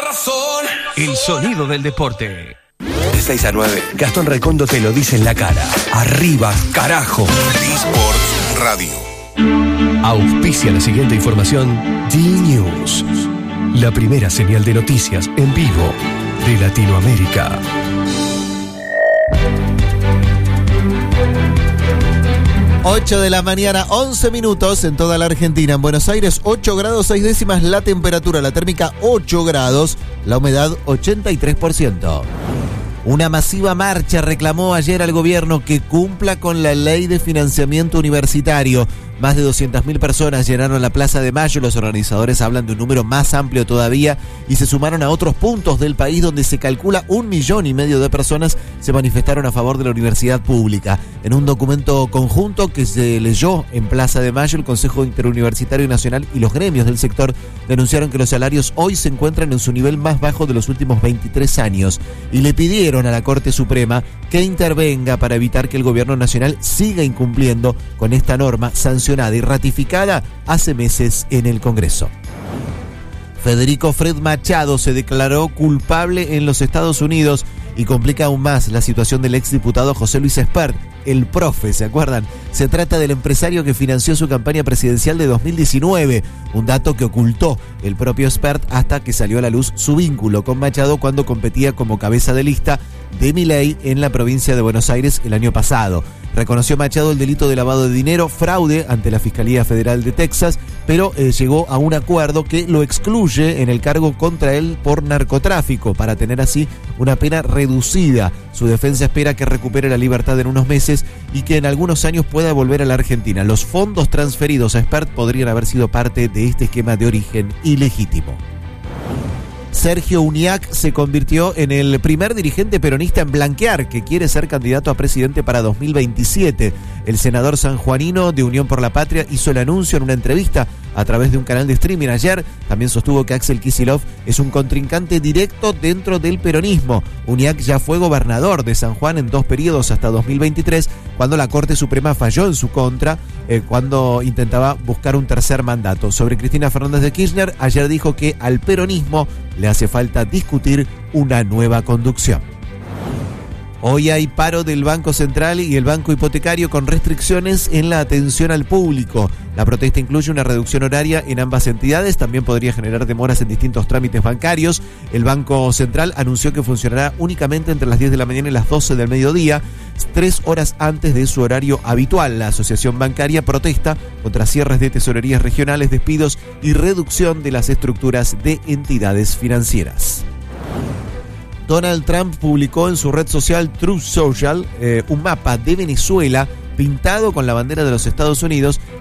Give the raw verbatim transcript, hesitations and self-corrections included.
razón. El sonido del deporte. De seis a nueve, Gastón Recondo te lo dice en la cara. Arriba, carajo. D-Sports Radio. Auspicia la siguiente información. D-News. La primera señal de noticias en vivo de Latinoamérica. ocho de la mañana, once minutos en toda la Argentina. En Buenos Aires, ocho grados, seis décimas la temperatura. La térmica, ocho grados. La humedad, ochenta y tres por ciento. Una masiva marcha reclamó ayer al gobierno que cumpla con la ley de financiamiento universitario. Más de doscientas mil personas llenaron la Plaza de Mayo. Los organizadores hablan de un número más amplio todavía y se sumaron a otros puntos del país donde se calcula un millón y medio de personas se manifestaron a favor de la universidad pública. En un documento conjunto que se leyó en Plaza de Mayo, el Consejo Interuniversitario Nacional y los gremios del sector denunciaron que los salarios hoy se encuentran en su nivel más bajo de los últimos veintitrés años y le pidieron a la Corte Suprema que intervenga para evitar que el gobierno nacional siga incumpliendo con esta norma sancionada y ratificada hace meses en el Congreso. Federico Fred Machado se declaró culpable en los Estados Unidos y complica aún más la situación del exdiputado José Luis Espert, el profe, ¿se acuerdan? Se trata del empresario que financió su campaña presidencial de dos mil diecinueve, un dato que ocultó el propio Espert hasta que salió a la luz su vínculo con Machado cuando competía como cabeza de lista de Milei en la provincia de Buenos Aires el año pasado. Reconoció Machado el delito de lavado de dinero, fraude ante la Fiscalía Federal de Texas, pero eh, llegó a un acuerdo que lo excluye en el cargo contra él por narcotráfico, para tener así una pena reducida. Su defensa espera que recupere la libertad en unos meses y que en algunos años pueda volver a la Argentina. Los fondos transferidos a Espert podrían haber sido parte de este esquema de origen ilegítimo. Sergio Uñac se convirtió en el primer dirigente peronista en blanquear que quiere ser candidato a presidente para dos mil veintisiete. El senador sanjuanino de Unión por la Patria hizo el anuncio en una entrevista a través de un canal de streaming ayer. También sostuvo que Axel Kicillof es un contrincante directo dentro del peronismo. Uñac ya fue gobernador de San Juan en dos periodos hasta dos mil veintitrés, cuando la Corte Suprema falló en su contra, eh, cuando intentaba buscar un tercer mandato. Sobre Cristina Fernández de Kirchner, ayer dijo que al peronismo le hace falta discutir una nueva conducción. Hoy hay paro del Banco Central y el Banco Hipotecario con restricciones en la atención al público. La protesta incluye una reducción horaria en ambas entidades, también podría generar demoras en distintos trámites bancarios. El Banco Central anunció que funcionará únicamente entre las diez de la mañana y las doce del mediodía, tres horas antes de su horario habitual. La Asociación Bancaria protesta contra cierres de tesorerías regionales, despidos y reducción de las estructuras de entidades financieras. Donald Trump publicó en su red social Truth Social eh, un mapa de Venezuela pintado con la bandera de los Estados Unidos